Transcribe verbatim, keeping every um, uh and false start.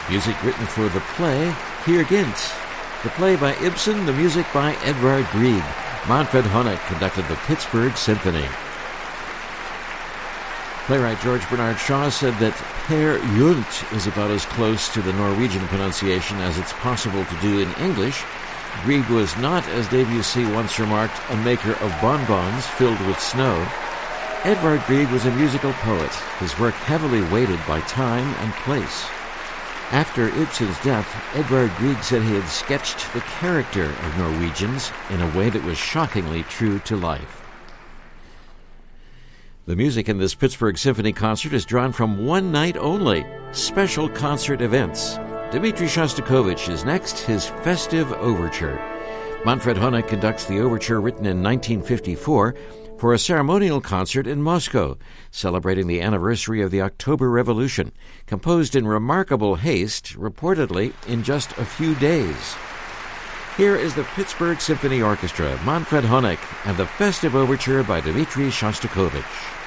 Music written for the play Peer Gynt. The play by Ibsen, the music by Edvard Grieg. Manfred Honeck conducted the Pittsburgh Symphony. Playwright George Bernard Shaw said that Peer Gynt is about as close to the Norwegian pronunciation as it's possible to do in English. Grieg was not, as Debussy once remarked, a maker of bonbons filled with snow. Edvard Grieg was a musical poet, his work heavily weighted by time and place. After Ibsen's death, Edvard Grieg said he had sketched the character of Norwegians in a way that was shockingly true to life. The music in this Pittsburgh Symphony concert is drawn from one night only, special concert events. Dmitri Shostakovich is next, his Festive Overture. Manfred Honeck conducts the overture written in nineteen fifty-four for a ceremonial concert in Moscow, celebrating the anniversary of the October Revolution, composed in remarkable haste, reportedly in just a few days. Here is the Pittsburgh Symphony Orchestra, Manfred Honeck, and the Festive Overture by Dmitri Shostakovich.